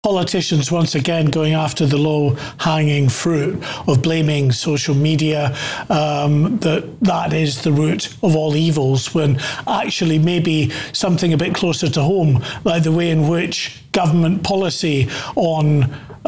Politicians once again going after the low-hanging fruit of blaming social media, that is the root of all evils, when actually maybe something a bit closer to home, like the way in which government policy on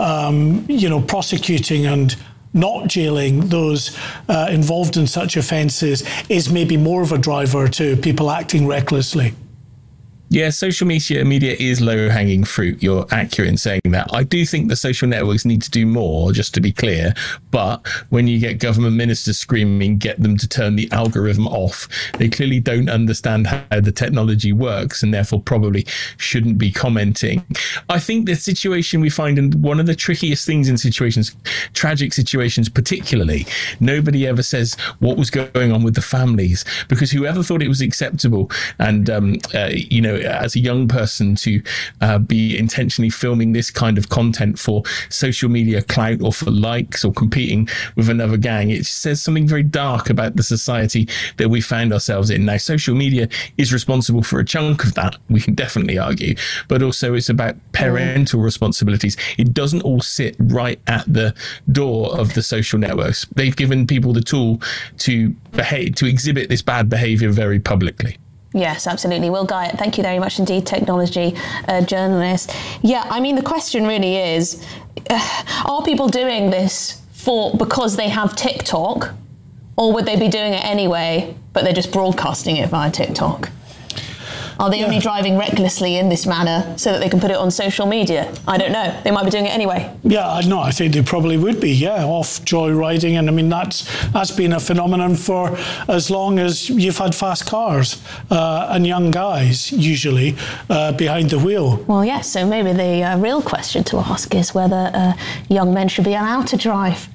prosecuting and not jailing those involved in such offences is maybe more of a driver to people acting recklessly. Yeah, social media is low-hanging fruit. You're accurate in saying that. I do think the social networks need to do more, just to be clear. But when you get government ministers screaming, get them to turn the algorithm off, they clearly don't understand how the technology works and therefore probably shouldn't be commenting. I think the situation we find, and one of the trickiest things in situations, tragic situations particularly, nobody ever says what was going on with the families, because whoever thought it was acceptable and, as a young person to be intentionally filming this kind of content for social media clout or for likes or competing with another gang, it says something very dark about the society that we found ourselves in. Now, social media is responsible for a chunk of that, we can definitely argue, but also it's about parental responsibilities. It doesn't all sit right at the door of the social networks. They've given people the tool to exhibit this bad behaviour very publicly. Yes, absolutely. Will Guyatt, thank you very much indeed, technology journalist. Yeah, I mean, the question really is, are people doing this because they have TikTok, or would they be doing it anyway, but they're just broadcasting it via TikTok? Are they only driving recklessly in this manner so that they can put it on social media? I don't know. They might be doing it anyway. Yeah, no, I think they probably would be, off joyriding. And I mean, that's been a phenomenon for as long as you've had fast cars and young guys, usually, behind the wheel. Well, yes, so maybe the real question to ask is whether young men should be allowed to drive.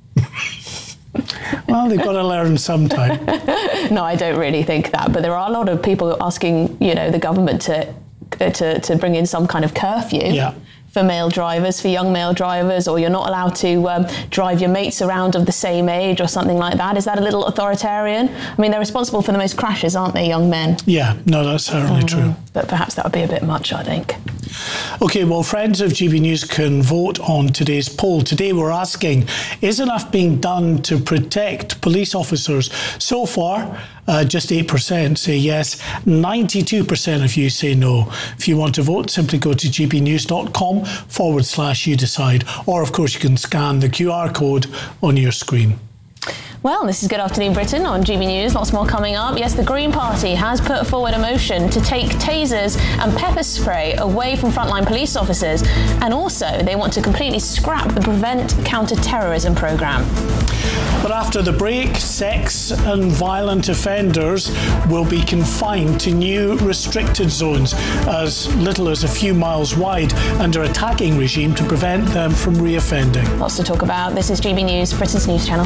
Well, they've got to learn sometime. No, I don't really think that. But there are a lot of people asking, the government to bring in some kind of curfew for male drivers, for young male drivers, or you're not allowed to drive your mates around of the same age or something like that. Is that a little authoritarian? I mean, they're responsible for the most crashes, aren't they, young men? Yeah, no, that's certainly true. But perhaps that would be a bit much, I think. OK, well, friends of GB News can vote on today's poll. Today we're asking, is enough being done to protect police officers? So far, just 8% say yes, 92% of you say no. If you want to vote, simply go to gbnews.com/you decide. Or, of course, you can scan the QR code on your screen. Well, this is Good Afternoon Britain on GB News. Lots more coming up. Yes, the Green Party has put forward a motion to take tasers and pepper spray away from frontline police officers. And also, they want to completely scrap the Prevent Counter-Terrorism programme. But after the break, sex and violent offenders will be confined to new restricted zones as little as a few miles wide under a tagging regime to prevent them from reoffending. Lots to talk about. This is GB News, Britain's news channel.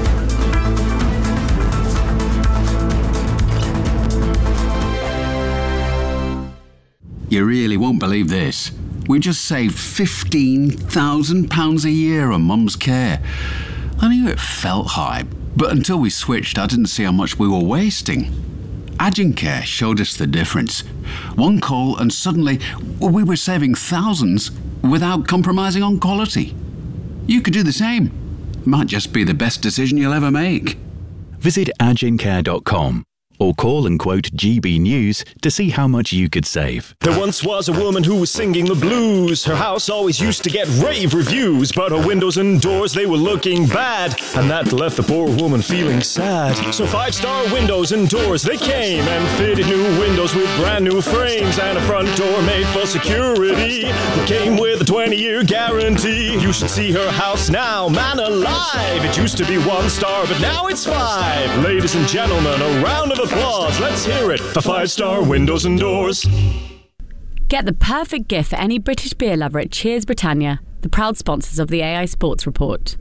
You really won't believe this. We just saved £15,000 a year on Mum's care. I knew it felt high, but until we switched, I didn't see how much we were wasting. Agincare showed us the difference. One call and suddenly we were saving thousands without compromising on quality. You could do the same. Might just be the best decision you'll ever make. Visit agincare.com or call and quote GB News to see how much you could save. There once was a woman who was singing the blues. Her house always used to get rave reviews, but her windows and doors, they were looking bad, and that left the poor woman feeling sad. So 5-star windows and doors, they came and fitted new windows with brand new frames and a front door made for security that came with a 20-year guarantee. You should see her house now, man alive. It used to be 1 star, but now it's 5. Ladies and gentlemen, a round of applause. Let's hear it for 5-star windows and doors. Get the perfect gift for any British beer lover at Cheers Britannia, the proud sponsors of the AI Sports Report.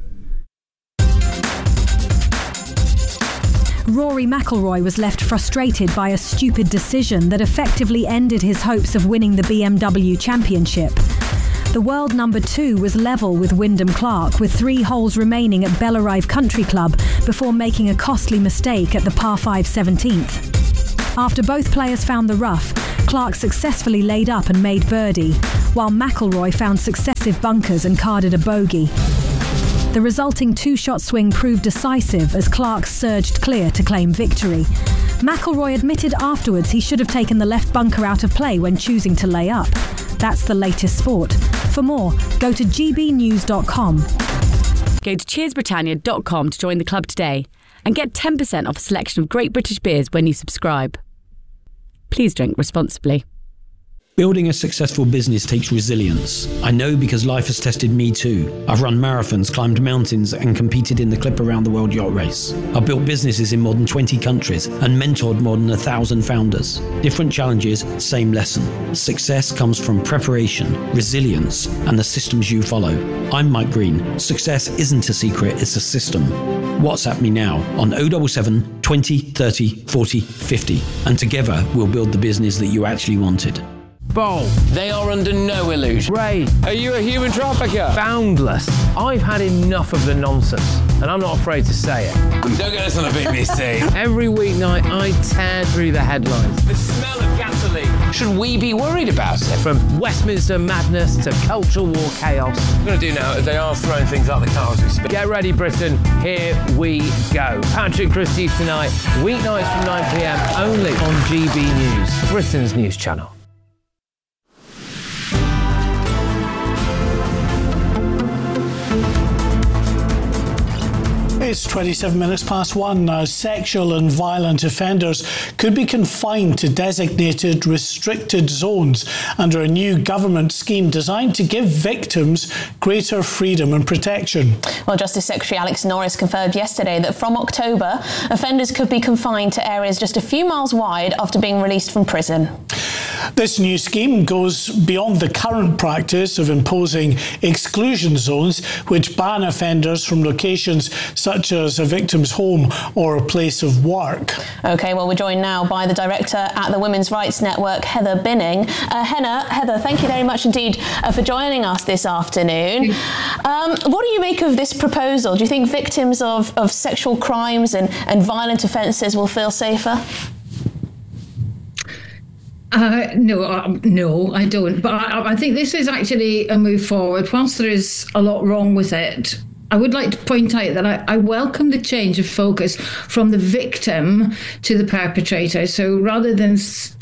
Rory McIlroy was left frustrated by a stupid decision that effectively ended his hopes of winning the BMW Championship. The world number 2 was level with Wyndham Clark with 3 holes remaining at Bellarive Country Club before making a costly mistake at the par 5 17th. After both players found the rough, Clark successfully laid up and made birdie, while McIlroy found successive bunkers and carded a bogey. The resulting two-shot swing proved decisive as Clark surged clear to claim victory. McIlroy admitted afterwards he should have taken the left bunker out of play when choosing to lay up. That's the latest sport. For more, go to gbnews.com. Go to cheersbritannia.com to join the club today and get 10% off a selection of great British beers when you subscribe. Please drink responsibly. Building a successful business takes resilience. I know because life has tested me too. I've run marathons, climbed mountains, and competed in the Clip Around the World Yacht Race. I've built businesses in more than 20 countries and mentored more than 1,000 founders. Different challenges, same lesson. Success comes from preparation, resilience, and the systems you follow. I'm Mike Green. Success isn't a secret, it's a system. WhatsApp me now on 077 20 30 40 50, and together we'll build the business that you actually wanted. Bold. They are under no illusion. Ray, are you a human trafficker? Boundless. I've had enough of the nonsense, and I'm not afraid to say it. Don't get this on the BBC. Every weeknight, I tear through the headlines. The smell of gasoline. Should we be worried about it? From Westminster madness to cultural war chaos. What I'm going to do now is they are throwing things out the car as we speak. Get ready, Britain. Here we go. Patrick Christie's tonight, weeknights from 9 p.m, only on GB News, Britain's news channel. It's 27 minutes past 1 now. Sexual and violent offenders could be confined to designated restricted zones under a new government scheme designed to give victims greater freedom and protection. Well, Justice Secretary Alex Norris confirmed yesterday that from October, offenders could be confined to areas just a few miles wide after being released from prison. This new scheme goes beyond the current practice of imposing exclusion zones, which ban offenders from locations such as a victim's home or a place of work. OK, well, we're joined now by the director at the Women's Rights Network, Heather Binning. Heather, thank you very much indeed for joining us this afternoon. What do you make of this proposal? Do you think victims of sexual crimes and violent offences will feel safer? No, I don't. But I think this is actually a move forward. Whilst there is a lot wrong with it, I would like to point out that I welcome the change of focus from the victim to the perpetrator. So rather than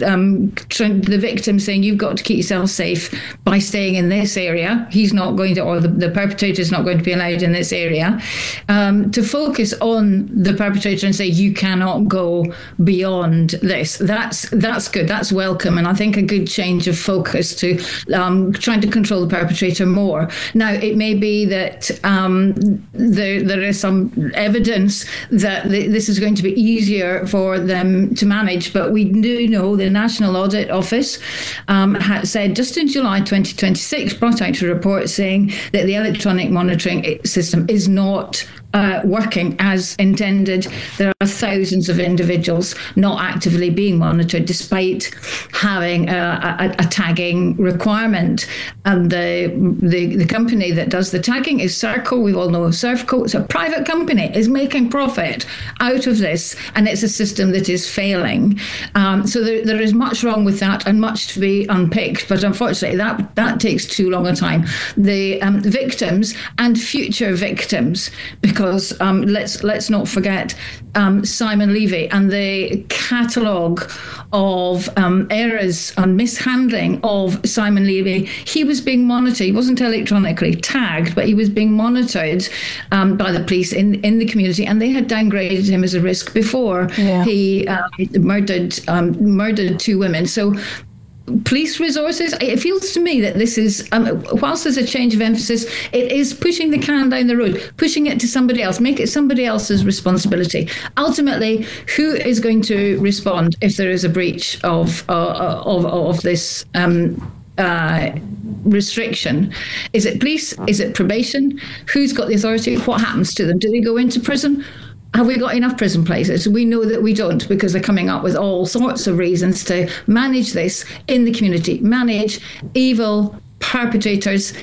the victim saying you've got to keep yourself safe by staying in this area, he's not going to, or the perpetrator is not going to be allowed in this area, to focus on the perpetrator and say you cannot go beyond this. That's good. That's welcome, and I think a good change of focus to trying to control the perpetrator more. Now, it may be that there is some evidence that this is going to be easier for them to manage, but we do know the National Audit Office had said just in July 2026, brought out a report saying that the electronic monitoring system is not working as intended. There are thousands of individuals not actively being monitored despite having a tagging requirement. And the company that does the tagging is Serco. We all know Serco. It's a private company, is making profit out of this, and it's a system that is failing. So there is much wrong with that and much to be unpicked, but unfortunately that takes too long a time. The victims and future victims, because let's not forget Simon Levy and the catalogue of errors and mishandling of Simon Levy. He was being monitored. He wasn't electronically tagged, but he was being monitored by the police in the community, and they had downgraded him as a risk before. Yeah. He murdered two women. So police resources, it feels to me that this is, whilst there's a change of emphasis, it is pushing the can down the road, pushing it to somebody else, make it somebody else's responsibility. Ultimately, who is going to respond if there is a breach of this restriction? Is it police? Is it probation? Who's got the authority? What happens to them? Do they go into prison? Have we got enough prison places? We know that we don't, because they're coming up with all sorts of reasons to manage this in the community, manage evil perpetrators,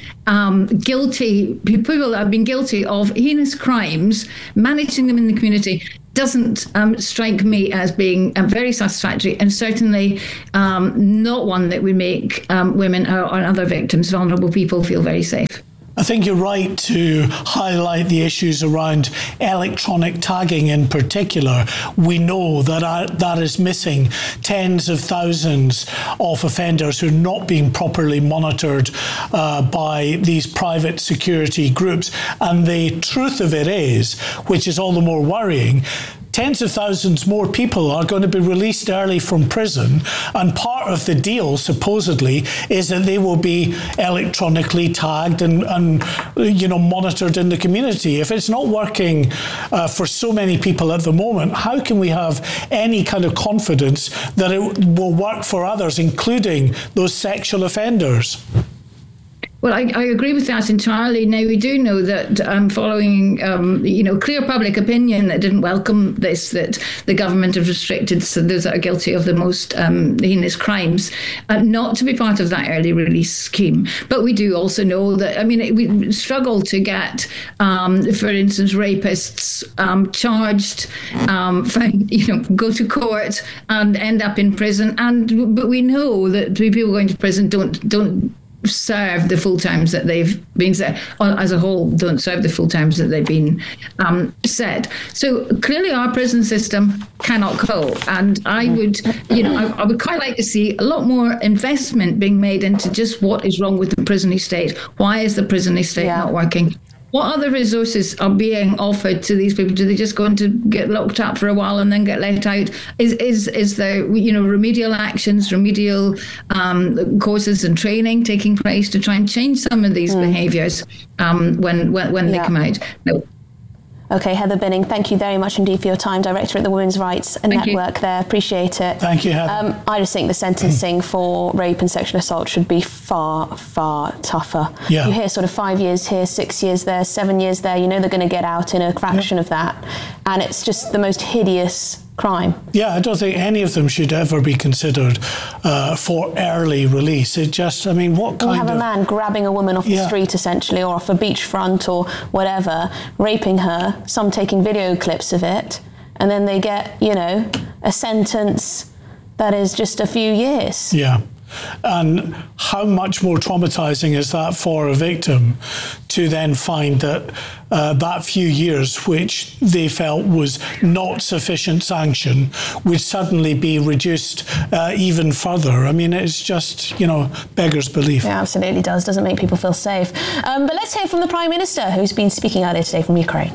guilty people that have been guilty of heinous crimes, managing them in the community doesn't strike me as being very satisfactory, and certainly not one that would make women or other victims, vulnerable people, feel very safe. I think you're right to highlight the issues around electronic tagging in particular. We know that that is missing tens of thousands of offenders who are not being properly monitored by these private security groups. And the truth of it is, which is all the more worrying, tens of thousands more people are going to be released early from prison, and part of the deal, supposedly, is that they will be electronically tagged and monitored in the community. If it's not working for so many people at the moment, how can we have any kind of confidence that it will work for others, including those sexual offenders? Well, I agree with that entirely. Now, we do know that following, clear public opinion that didn't welcome this, that the government have restricted so those that are guilty of the most heinous crimes not to be part of that early release scheme. But we do also know that, we struggle to get, for instance, rapists charged, go to court and end up in prison. But we know that people going to prison don't serve the full times that they've been set, as a whole, don't serve the full times that they've been set. So clearly our prison system cannot go. And I would, I would quite like to see a lot more investment being made into just what is wrong with the prison estate. Why is the prison estate not working? What other resources are being offered to these people? Do they just go on to get locked up for a while and then get let out? Is there, remedial actions, remedial courses and training taking place to try and change some of these behaviours when they come out? No. Okay, Heather Binning, thank you very much indeed for your time, Director at the Women's Rights Network there. Appreciate it. Thank you, Heather. I just think the sentencing for rape and sexual assault should be far, far tougher. Yeah. You hear sort of 5 years here, 6 years there, 7 years there, they're going to get out in a fraction of that. And it's just the most hideous crime. Yeah, I don't think any of them should ever be considered for early release. It just, what kind of... You have a man grabbing a woman off the street, essentially, or off a beachfront or whatever, raping her, some taking video clips of it, and then they get, a sentence that is just a few years. Yeah. And how much more traumatizing is that for a victim to then find that that few years which they felt was not sufficient sanction would suddenly be reduced even further. It's just, beggars belief. It absolutely does. Doesn't make people feel safe. But let's hear from the Prime Minister, who's been speaking earlier today from Ukraine.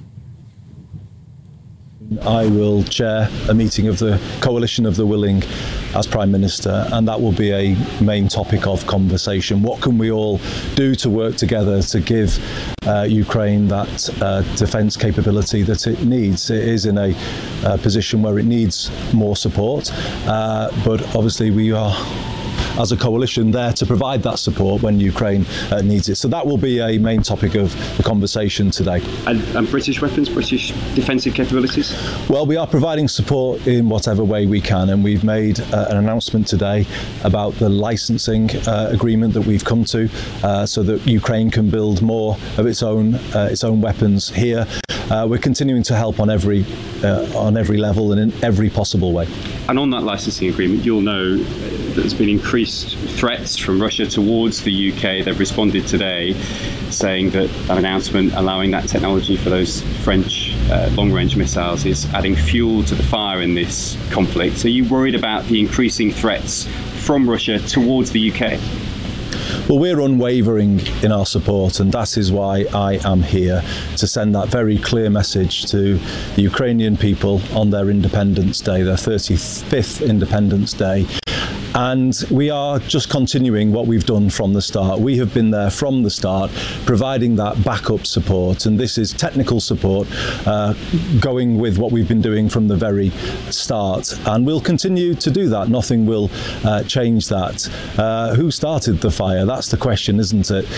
I will chair a meeting of the Coalition of the Willing as Prime Minister, and that will be a main topic of conversation. What can we all do to work together to give Ukraine that defence capability that it needs? It is in a position where it needs more support, but obviously we are, as a coalition, there to provide that support when Ukraine needs it. So that will be a main topic of the conversation today. And British weapons, British defensive capabilities? Well, we are providing support in whatever way we can, and we've made an announcement today about the licensing agreement that we've come to, so that Ukraine can build more of its own weapons here. We're continuing to help on every level and in every possible way. And on that licensing agreement, you'll know that there's been increased threats from Russia towards the UK. They've responded today saying that an announcement allowing that technology for those French long-range missiles is adding fuel to the fire in this conflict. Are you worried about the increasing threats from Russia towards the UK? Well, we're unwavering in our support, and that is why I am here, to send that very clear message to the Ukrainian people on their Independence Day, their 35th Independence Day. And we are just continuing what we've done from the start. We have been there from the start, providing that backup support, and this is technical support, going with what we've been doing from the very start. And we'll continue to do that. Nothing will change that. Who started the fire? That's the question, isn't it?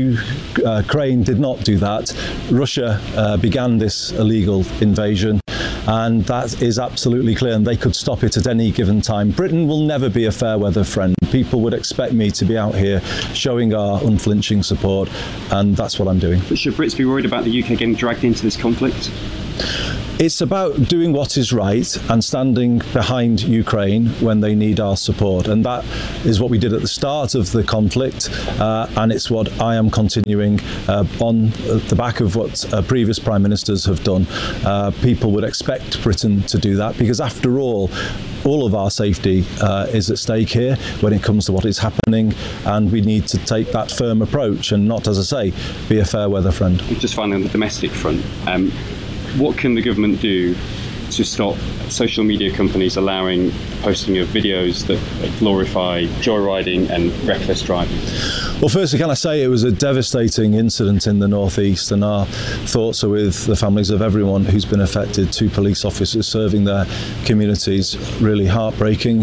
Ukraine did not do that. Russia began this illegal invasion, and that is absolutely clear, and they could stop it at any given time. Britain will never be a fair weather friend. People would expect me to be out here showing our unflinching support, and that's what I'm doing. But should Brits be worried about the UK getting dragged into this conflict? It's about doing what is right and standing behind Ukraine when they need our support. And that is what we did at the start of the conflict. And it's what I am continuing on the back of what previous prime ministers have done. People would expect Britain to do that because, after all of our safety is at stake here when it comes to what is happening, and we need to take that firm approach and not, as I say, be a fair weather friend. Just finally, on the domestic front, what can the government do to stop social media companies allowing posting of videos that glorify joyriding and reckless driving? Well, firstly, can I say it was a devastating incident in the northeast, and our thoughts are with the families of everyone who's been affected. 2 police officers serving their communities, really heartbreaking.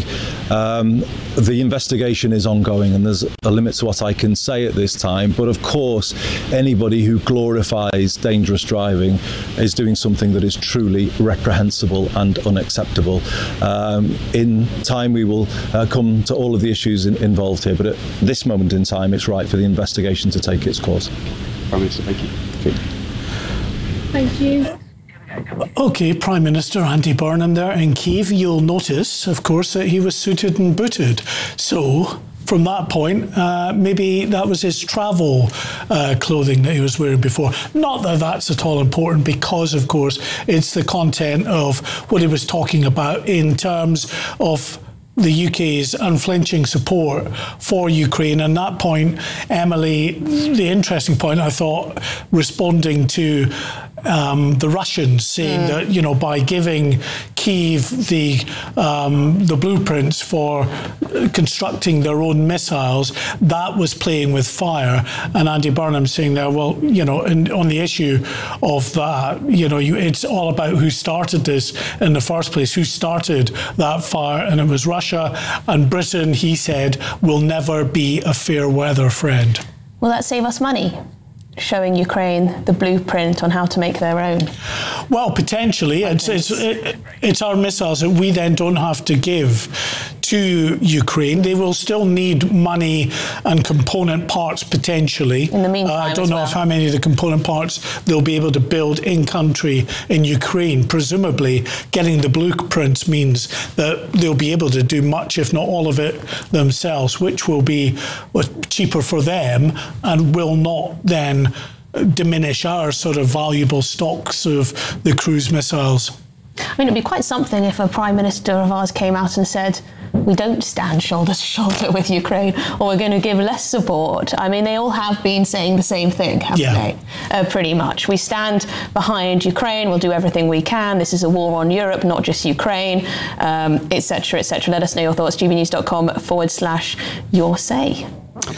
The investigation is ongoing, and there's a limit to what I can say at this time. But of course, anybody who glorifies dangerous driving is doing something that is truly reprehensible and unacceptable. In time, we will come to all of the issues involved here, but at this moment in time, it's right for the investigation to take its course. Prime Minister, thank you. Thank you. Okay, Prime Minister Andy Burnham there in Kyiv. You'll notice, of course, that he was suited and booted. So, from that point, maybe that was his travel clothing that he was wearing before. Not that that's at all important, because, of course, it's the content of what he was talking about in terms of the UK's unflinching support for Ukraine. And that point, Emily, the interesting point, I thought, responding to the Russians saying that, you know, by giving Kyiv the blueprints for constructing their own missiles, that was playing with fire. And Andy Burnham saying there, well, you know, on the issue of that, you know, it's all about who started this in the first place, who started that fire, and it was Russia. And Britain, he said, will never be a fair weather friend. Will that save us money, showing Ukraine the blueprint on how to make their own? Well, potentially. It's our missiles that we then don't have to give to Ukraine. They will still need money and component parts potentially. In the meantime, I don't know how many of the component parts they'll be able to build in country in Ukraine. Presumably, getting the blueprints means that they'll be able to do much, if not all of it, themselves, which will be cheaper for them and will not then diminish our sort of valuable stocks of the cruise missiles. I mean, it'd be quite something if a Prime Minister of ours came out and said, we don't stand shoulder to shoulder with Ukraine, or we're going to give less support. I mean, they all have been saying the same thing, haven't they? Pretty much. We stand behind Ukraine, we'll do everything we can. This is a war on Europe, not just Ukraine, etc., etc. Let us know your thoughts, gbnews.com/your say.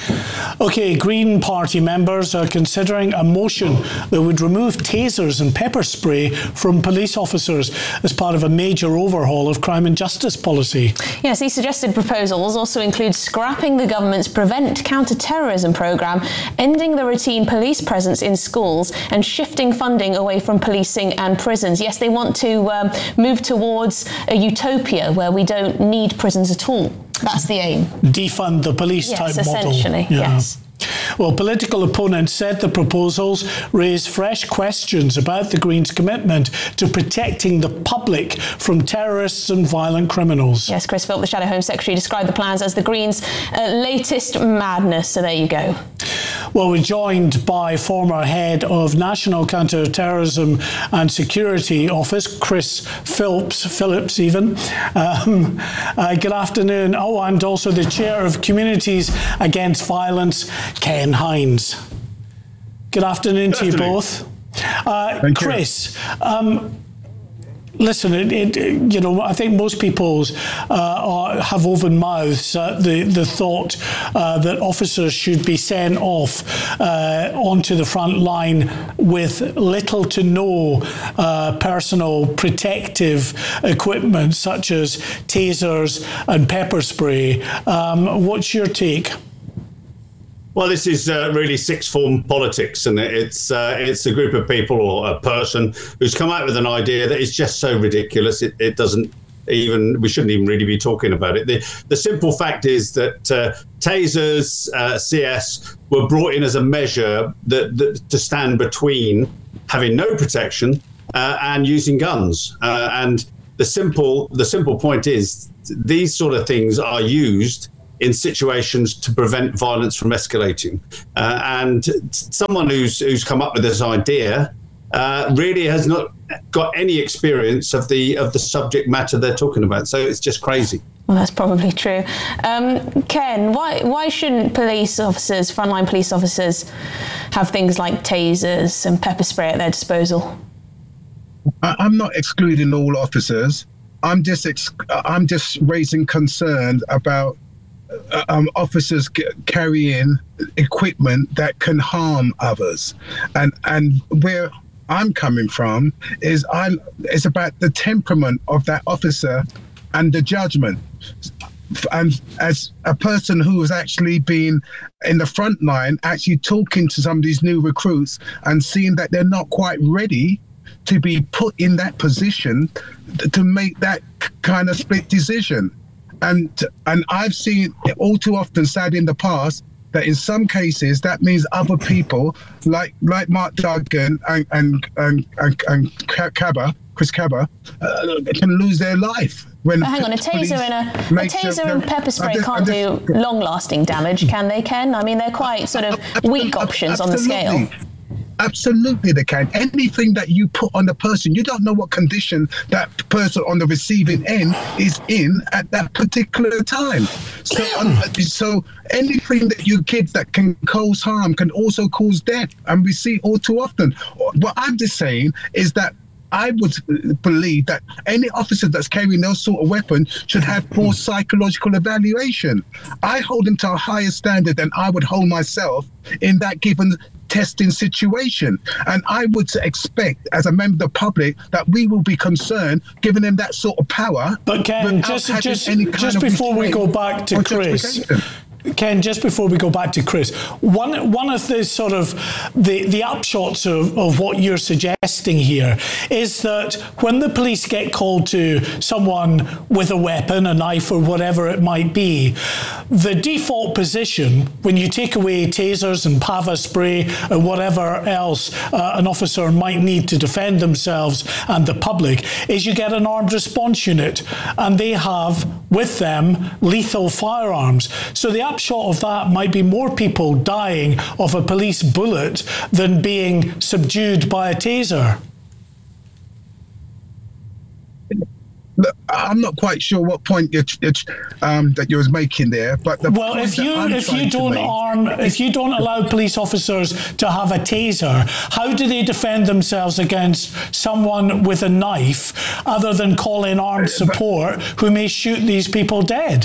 Okay, Green Party members are considering a motion that would remove tasers and pepper spray from police officers as part of a major overhaul of crime and justice policy. Yes, these suggested proposals also include scrapping the government's Prevent Counter-Terrorism programme, ending the routine police presence in schools, and shifting funding away from policing and prisons. Yes, they want to move towards a utopia where we don't need prisons at all. That's the aim. Defund the police type model. Essentially, yes. Well, political opponents said the proposals raise fresh questions about the Greens' commitment to protecting the public from terrorists and violent criminals. Yes, Chris Philp, the Shadow Home Secretary, described the plans as the Greens' latest madness. So there you go. Well, we're joined by former head of National Counter-Terrorism and Security Office, Chris Phillips even. Good afternoon. Oh, and also the Chair of Communities Against Violence, Ken Hines. Good afternoon to you both. Chris, listen, you know, I think most people have open mouths at the thought that officers should be sent off onto the front line with little to no personal protective equipment such as tasers and pepper spray. What's your take? Well, this is really sixth form politics, and it's a group of people or a person who's come out with an idea that is just so ridiculous. It doesn't even, we shouldn't even really be talking about it. The simple fact is that tasers, CS, were brought in as a measure that to stand between having no protection and using guns. And the simple point is these sort of things are used in situations to prevent violence from escalating. And someone who's come up with this idea really has not got any experience of the subject matter they're talking about. So it's just crazy. Well, that's probably true. Ken, why shouldn't police officers, frontline police officers, have things like tasers and pepper spray at their disposal? I'm not excluding all officers. I'm just raising concern about officers carrying equipment that can harm others, and where I'm coming from is it's about the temperament of that officer and the judgment. And as a person who has actually been in the front line, actually talking to some of these new recruits and seeing that they're not quite ready to be put in that position to make that kind of split decision. And I've seen it all too often, sad in the past, that in some cases that means other people like Mark Duggan and Chris Cabba can lose their life. When hang on, a taser and pepper spray can't do long-lasting damage, can they, Ken? I mean, they're quite sort of weak options on the scale. Absolutely they can. Anything that you put on the person, you don't know what condition that person on the receiving end is in at that particular time. So anything that you give that can cause harm can also cause death. And we see all too often. What I'm just saying is that I would believe that any officer that's carrying those sort of weapons should have more psychological evaluation. I hold them to a higher standard than I would hold myself in that given testing situation. And I would expect, as a member of the public, that we will be concerned giving them that sort of power. But Ken, just before we go back to Chris, Ken, just before we go back to Chris, one of the sort of the upshots of what you're suggesting here is that when the police get called to someone with a weapon, a knife or whatever it might be, the default position when you take away tasers and pava spray and whatever else an officer might need to defend themselves and the public is you get an armed response unit, and they have with them lethal firearms. So the upshot of that might be more people dying of a police bullet than being subdued by a taser. Look, I'm not quite sure what point that you was making there, but if you don't allow police officers to have a taser, how do they defend themselves against someone with a knife other than call in armed support who may shoot these people dead?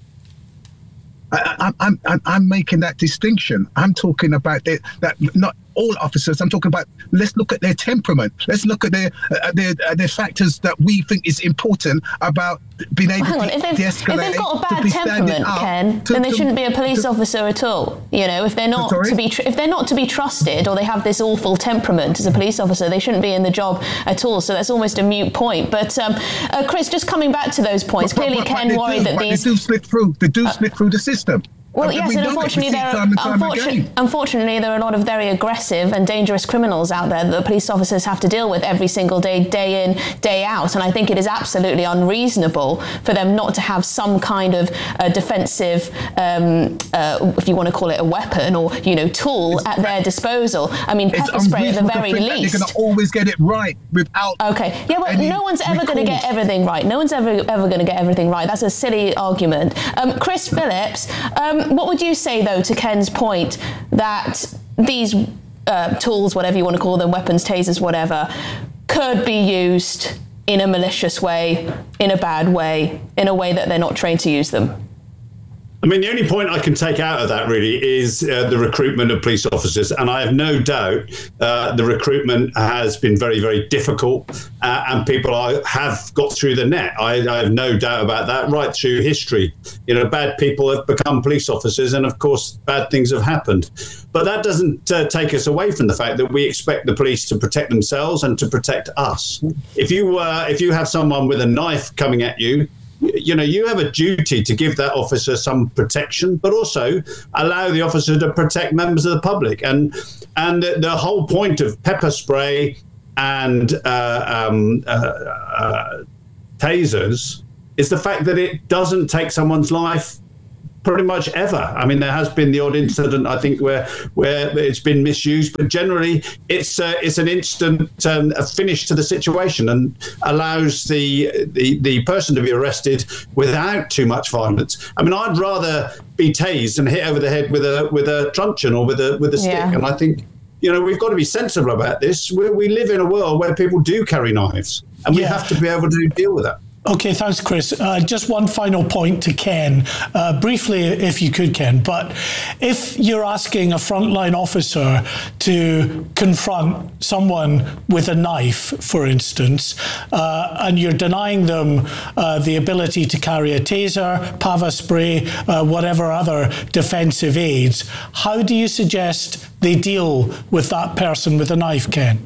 I'm making that distinction. I'm talking about that not all officers. I'm talking about, let's look at their temperament. Let's look at their factors that we think is important about being able to de-escalate. If they've got a bad temperament, Ken, then they shouldn't be a police officer at all. You know, if they're not to be trusted, or they have this awful temperament as a police officer, they shouldn't be in the job at all. So that's almost a moot point. But Chris, just coming back to those points, clearly Ken worried that these they do slip through the system. Well, yes, and unfortunately, there are a lot of very aggressive and dangerous criminals out there that the police officers have to deal with every single day, day in, day out. And I think it is absolutely unreasonable for them not to have some kind of defensive, if you want to call it a weapon or tool at their disposal. I mean, pepper spray at the very least. They're going to always get it right without. Okay, yeah, well, no one's ever going to get everything right. No one's ever going to get everything right. That's a silly argument. Chris Phillips. What would you say, though, to Ken's point that these tools, whatever you want to call them, weapons, tasers, whatever, could be used in a malicious way, in a bad way, in a way that they're not trained to use them? I mean, the only point I can take out of that really is the recruitment of police officers. And I have no doubt the recruitment has been very, very difficult and people have got through the net. I have no doubt about that right through history. Bad people have become police officers and, of course, bad things have happened. But that doesn't take us away from the fact that we expect the police to protect themselves and to protect us. If you have someone with a knife coming at you, you have a duty to give that officer some protection, but also allow the officer to protect members of the public. And the whole point of pepper spray and tasers is the fact that it doesn't take someone's life pretty much ever. I mean, there has been the odd incident, I think, where it's been misused, but generally it's an instant finish to the situation and allows the person to be arrested without too much violence. I mean, I'd rather be tased and hit over the head with a truncheon or with a stick. Yeah. And I think, we've got to be sensible about this. We live in a world where people do carry knives, and we have to be able to deal with that. Okay, thanks, Chris. Just one final point to Ken, briefly, if you could, Ken. But if you're asking a frontline officer to confront someone with a knife, for instance, and you're denying them the ability to carry a taser, pava spray, whatever other defensive aids, how do you suggest they deal with that person with a knife, Ken?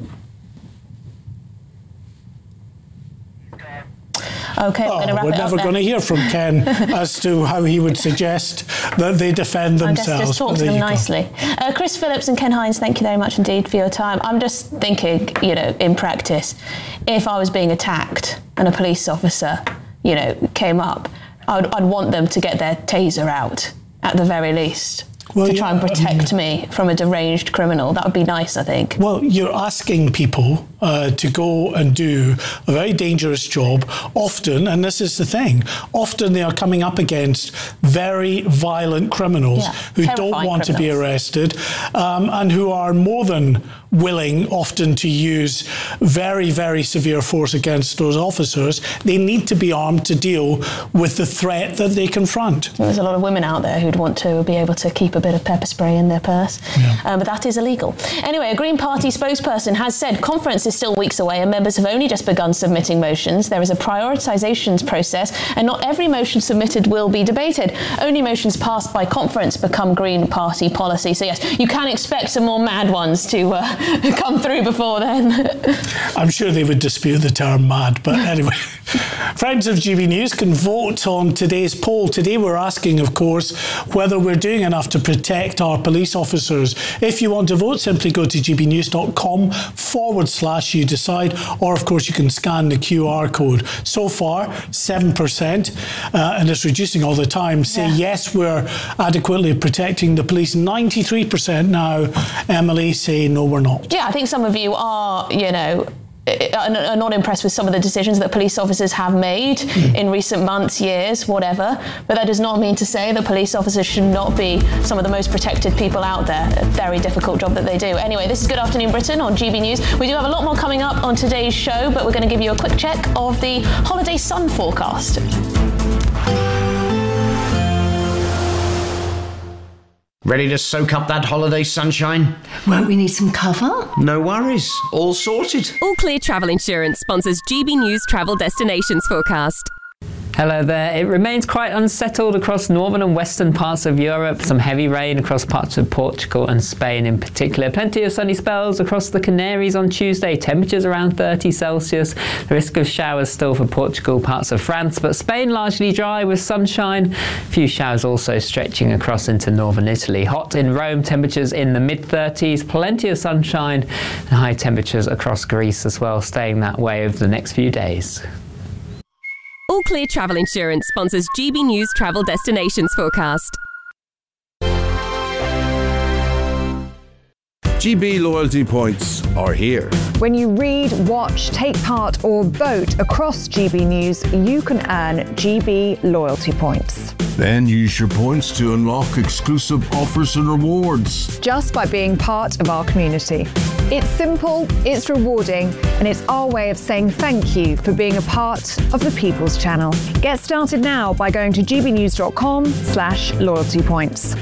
Okay, we're never going to hear from Ken as to how he would suggest that they defend themselves. I guess just talk to them nicely. Chris Phillips and Ken Hines, thank you very much indeed for your time. I'm just thinking, in practice, if I was being attacked and a police officer, came up, I'd want them to get their taser out at the very least. To try and protect me from a deranged criminal. That would be nice, I think. Well, you're asking people to go and do a very dangerous job. Often, and this is the thing, often they are coming up against very violent criminals who don't want to be arrested and who are more than willing often to use very, very severe force against those officers. They need to be armed to deal with the threat that they confront. There's a lot of women out there who'd want to be able to keep a bit of pepper spray in their purse, but that is illegal. Anyway, a Green Party spokesperson has said conference is still weeks away and members have only just begun submitting motions. There is a prioritisations process and not every motion submitted will be debated. Only motions passed by conference become Green Party policy. So yes, you can expect some more mad ones to come through before then. I'm sure they would dispute the term mad, but anyway. Friends of GB News can vote on today's poll. Today we're asking, of course, whether we're doing enough to protect our police officers. If you want to vote, simply go to gbnews.com/you decide, or of course you can scan the QR code. So far, 7%, and it's reducing all the time, say yes, we're adequately protecting the police. 93% now, Emily, say no, we're not. Yeah, I think some of you are, are not impressed with some of the decisions that police officers have made in recent months, years, whatever. But that does not mean to say that police officers should not be some of the most protected people out there. A very difficult job that they do. Anyway, this is Good Afternoon Britain on GB News. We do have a lot more coming up on today's show, but we're going to give you a quick check of the holiday sun forecast. Ready to soak up that holiday sunshine? Won't we need some cover? No worries. All sorted. All Clear Travel Insurance sponsors GB News Travel Destinations Forecast. Hello there. It remains quite unsettled across northern and western parts of Europe. Some heavy rain across parts of Portugal and Spain in particular. Plenty of sunny spells across the Canaries on Tuesday. Temperatures around 30 Celsius. The risk of showers still for Portugal, parts of France, but Spain largely dry with sunshine. A few showers also stretching across into northern Italy. Hot in Rome, temperatures in the mid-30s. Plenty of sunshine and high temperatures across Greece as well, staying that way over the next few days. All Clear Travel Insurance sponsors GB News Travel Destinations Forecast. GB loyalty points are here. When you read, watch, take part or vote across GB News, you can earn GB loyalty points. Then use your points to unlock exclusive offers and rewards. Just by being part of our community. It's simple, it's rewarding, and it's our way of saying thank you for being a part of the People's Channel. Get started now by going to gbnews.com/loyalty points.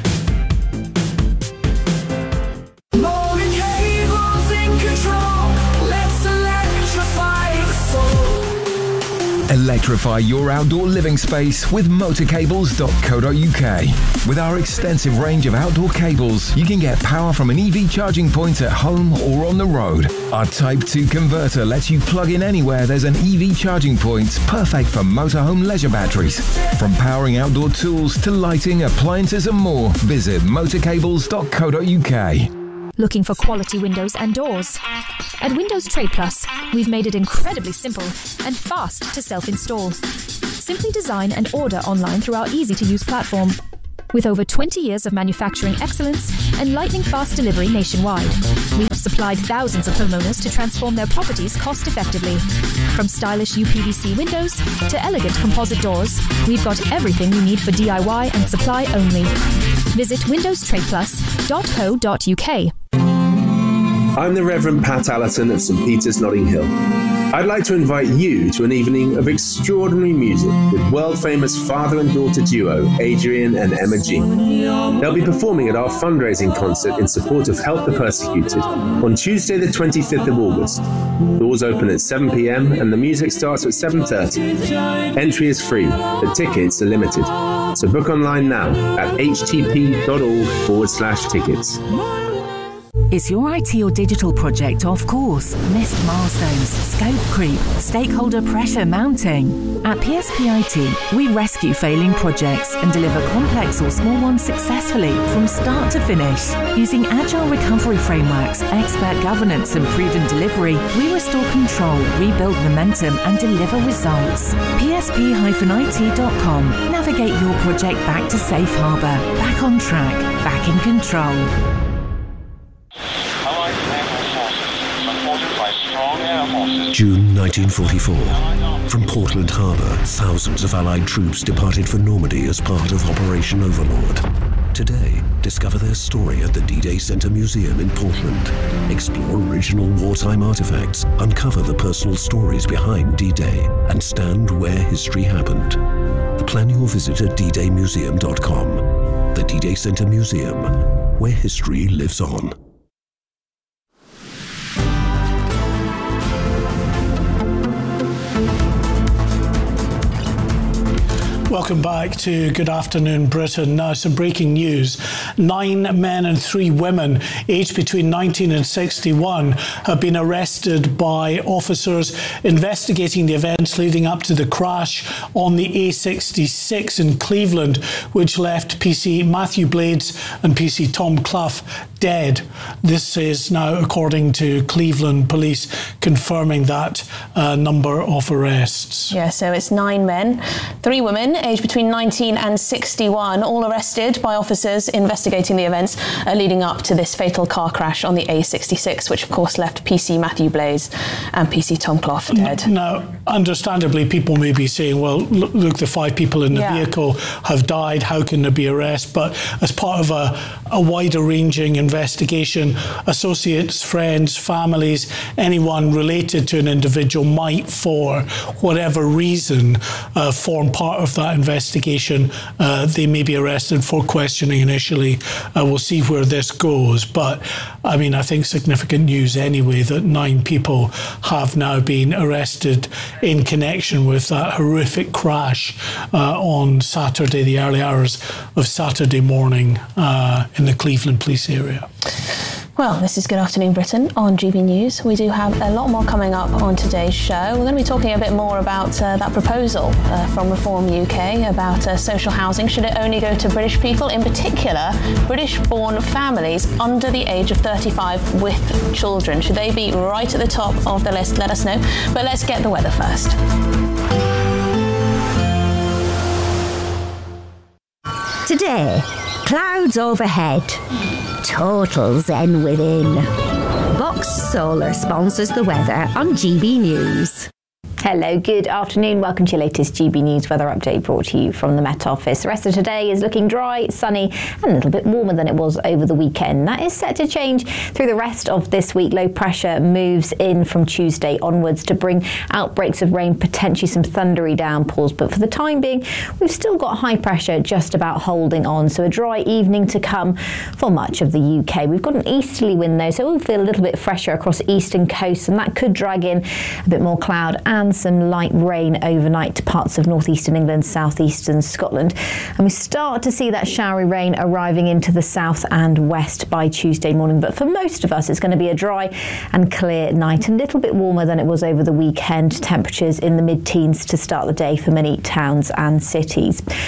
Electrify your outdoor living space with motorcables.co.uk. With our extensive range of outdoor cables, you can get power from an EV charging point at home or on the road. Our Type 2 converter lets you plug in anywhere there's an EV charging point, perfect for motorhome leisure batteries. From powering outdoor tools to lighting, appliances and more, visit motorcables.co.uk. Looking for quality windows and doors? At Windows Trade Plus, we've made it incredibly simple and fast to self-install. Simply design and order online through our easy-to-use platform. With over 20 years of manufacturing excellence and lightning-fast delivery nationwide, we've supplied thousands of homeowners to transform their properties cost-effectively. From stylish UPVC windows to elegant composite doors, we've got everything you need for DIY and supply only. Visit windowstradeplus.co.uk. I'm the Reverend Pat Allerton of St Peter's, Notting Hill. I'd like to invite you to an evening of extraordinary music with world-famous father and daughter duo Adrian and Emma Jean. They'll be performing at our fundraising concert in support of Help the Persecuted on Tuesday the 25th of August. Doors open at 7 p.m. and the music starts at 7:30. Entry is free, but tickets are limited. So book online now at htp.org/tickets. Is your IT or digital project off course? Missed milestones, scope creep, stakeholder pressure mounting? At PSP IT, we rescue failing projects and deliver complex or small ones successfully from start to finish. Using agile recovery frameworks, expert governance and proven delivery, we restore control, rebuild momentum and deliver results. PSP-IT.com. Navigate your project back to safe harbour, back on track, back in control. June 1944. From Portland Harbour, thousands of Allied troops departed for Normandy as part of Operation Overlord. Today, discover their story at the D-Day Center Museum in Portland. Explore original wartime artifacts, uncover the personal stories behind D-Day, and stand where history happened. Plan your visit at ddaymuseum.com. The D-Day Center Museum, where history lives on. Welcome back to Good Afternoon Britain. Now, some breaking news. 9 men and 3 women, aged between 19 and 61, have been arrested by officers investigating the events leading up to the crash on the A66 in Cleveland, which left PC Matthew Blades and PC Tom Clough dead. This is now, according to Cleveland police, confirming that number of arrests. Yeah, so it's 9 men, 3 women, aged between 19 and 61, all arrested by officers investigating the events leading up to this fatal car crash on the A66, which of course left PC Matthew Blades and PC Tom Clough dead. Now, understandably, people may be saying, well, look, the 5 people in the vehicle have died, how can there be arrest? But as part of a wider-ranging investigation, associates, friends, families, anyone related to an individual might, for whatever reason, form part of that investigation. They may be arrested for questioning initially. We'll see where this goes. But, I mean, I think significant news anyway that 9 people have now been arrested in connection with that horrific crash on Saturday, the early hours of Saturday morning in the Cleveland police area. Well, this is Good Afternoon Britain on GB News. We do have a lot more coming up on today's show. We're going to be talking a bit more about that proposal from Reform UK about social housing. Should it only go to British people, in particular British-born families under the age of 35 with children? Should they be right at the top of the list? Let us know. But let's get the weather first. Today, clouds overhead. Total zen within. Box Solar sponsors the weather on GB News. Hello, good afternoon. Welcome to your latest GB News weather update brought to you from the Met Office. The rest of today is looking dry, sunny and a little bit warmer than it was over the weekend. That is set to change through the rest of this week. Low pressure moves in from Tuesday onwards to bring outbreaks of rain, potentially some thundery downpours. But for the time being, we've still got high pressure just about holding on. So a dry evening to come for much of the UK. We've got an easterly wind though, so we'll feel a little bit fresher across eastern coasts, and that could drag in a bit more cloud and some light rain overnight to parts of northeastern England, southeastern Scotland. And we start to see that showery rain arriving into the south and west by Tuesday morning. But for most of us, it's going to be a dry and clear night, a little bit warmer than it was over the weekend. Temperatures in the mid-teens to start the day for many towns and cities.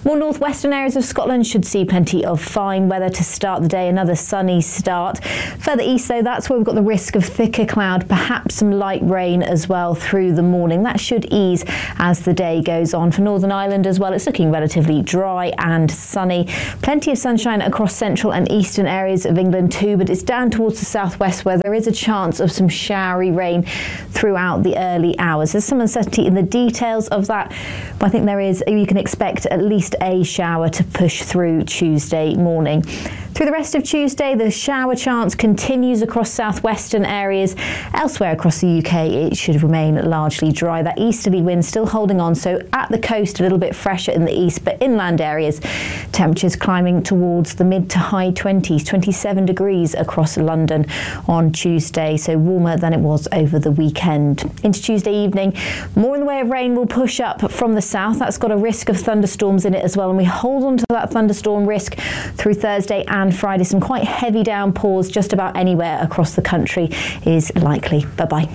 More northwestern areas of Scotland should see plenty of fine weather to start the day, another sunny start. Further east, though, that's where we've got the risk of thicker cloud, perhaps some light rain as well through the morning. That should ease as the day goes on. For Northern Ireland as well, it's looking relatively dry and sunny. Plenty of sunshine across central and eastern areas of England too, but it's down towards the southwest where there is a chance of some showery rain throughout the early hours. There's some uncertainty in the details of that, but I think you can expect at least a shower to push through Tuesday morning. Through the rest of Tuesday, the shower chance continues across southwestern areas. Elsewhere across the UK, it should remain largely dry. That easterly wind still holding on, so at the coast a little bit fresher in the east, but inland areas, temperatures climbing towards the mid to high 20s, 27 degrees across London on Tuesday, so warmer than it was over the weekend. Into Tuesday evening, more in the way of rain will push up from the south. That's got a risk of thunderstorms in it as well, and we hold on to that thunderstorm risk through Thursday and Friday. Some quite heavy downpours just about anywhere across the country is likely. Bye-bye.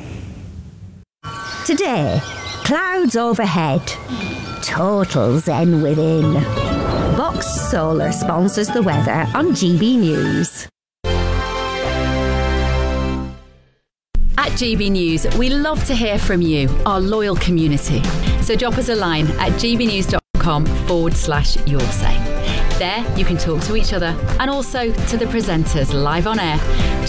Today, clouds overhead, total zen within. Box Solar sponsors the weather on GB News. At GB News, we love to hear from you, our loyal community. So drop us a line at gbnews.com/yoursay. There, you can talk to each other and also to the presenters live on air.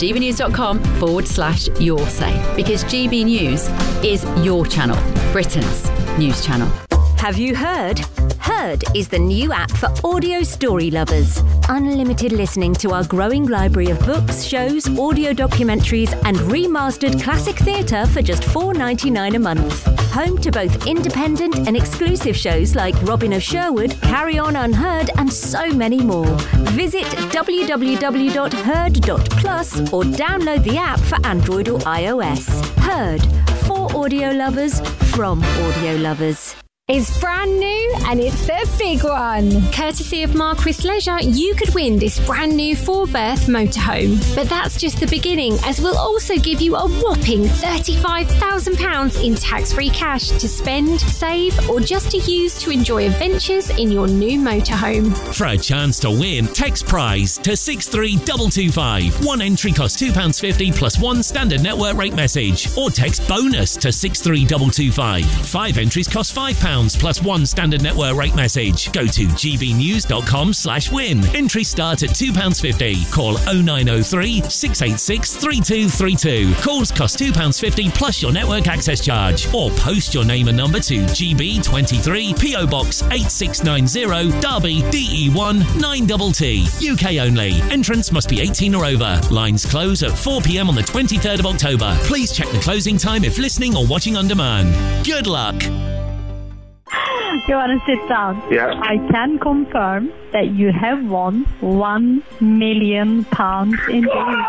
gbnews.com/yoursay, because GB News is your channel, Britain's news channel. Have you heard? Heard is the new app for audio story lovers. Unlimited listening to our growing library of books, shows, audio documentaries and remastered classic theatre for just $4.99 a month. Home to both independent and exclusive shows like Robin of Sherwood, Carry On Unheard and so many more. Visit www.heard.plus or download the app for Android or iOS. Heard, for audio lovers, from audio lovers. It's brand new and it's the big one. Courtesy of Marquis Leisure, you could win this brand new 4-berth motorhome. But that's just the beginning, as we'll also give you a whopping £35,000 in tax-free cash to spend, save or just to use to enjoy adventures in your new motorhome. For a chance to win, text prize to 63225. One entry costs £2.50 plus one standard network rate message. Or text bonus to 63225. 5 entries cost £5 plus one standard network rate message. Go to gbnews.com/win. Entries start at £2.50. Call 0903 686 3232. Calls cost £2.50 plus your network access charge. Or post your name and number to GB23 PO Box 8690 Derby DE1 9TT. UK only. Entrance must be 18 or over. Lines close at 4 p.m. on the 23rd of October. Please check the closing time if listening or watching on demand. Good luck. You want to sit down? Yeah. I can confirm that you have won £1 million indeed.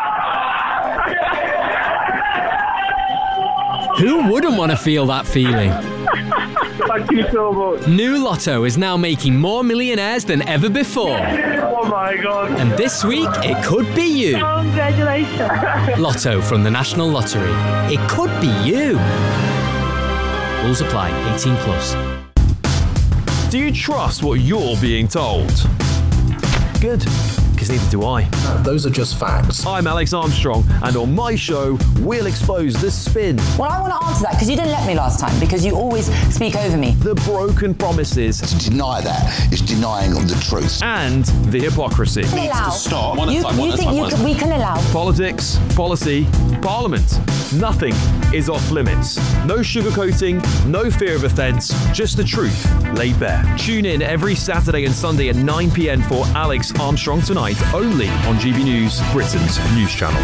Who wouldn't want to feel that feeling? Thank you so much. New Lotto is now making more millionaires than ever before. Oh my God. And this week, it could be you. Congratulations. Lotto from the National Lottery. It could be you. Rules apply. 18 plus. Do you trust what you're being told? Good, because neither do I. Those are just facts. I'm Alex Armstrong, and on my show, we'll expose the spin. Well, I want to answer that, because you didn't let me last time, because you always speak over me. The broken promises. To deny that is denying the truth. And the hypocrisy. Needs to stop. You think we can allow? Politics, policy, parliament. Nothing is off limits. No sugarcoating, no fear of offence, just the truth laid bare. Tune in every Saturday and Sunday at 9 p.m. for Alex Armstrong Tonight, only on GB News, Britain's news channel.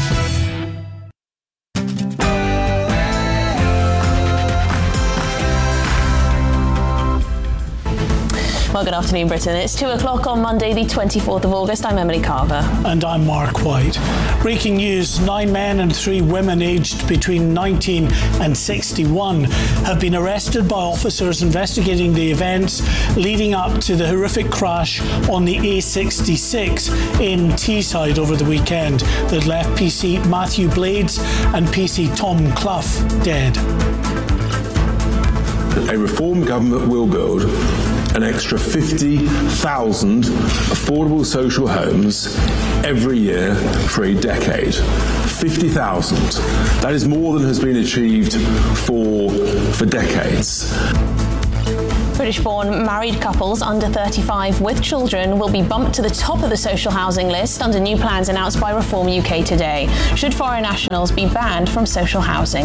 Well, good afternoon, Britain. It's 2 o'clock on Monday, the 24th of August. I'm Emily Carver. And I'm Mark White. Breaking news, 9 men and 3 women aged between 19 and 61 have been arrested by officers investigating the events leading up to the horrific crash on the A66 in Teesside over the weekend that left PC Matthew Blades and PC Tom Clough dead. A reform government will build an extra 50,000 affordable social homes every year for a decade. 50,000. That is more than has been achieved for decades. British-born married couples under 35 with children will be bumped to the top of the social housing list under new plans announced by Reform UK today, should foreign nationals be banned from social housing.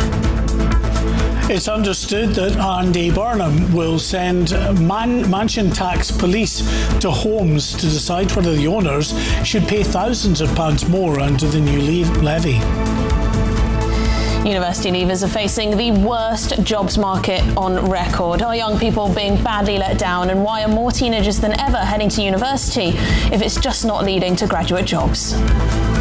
It's understood that Andy Burnham will send mansion tax police to homes to decide whether the owners should pay thousands of pounds more under the new levy. University leavers are facing the worst jobs market on record. Are young people being badly let down, and why are more teenagers than ever heading to university if it's just not leading to graduate jobs?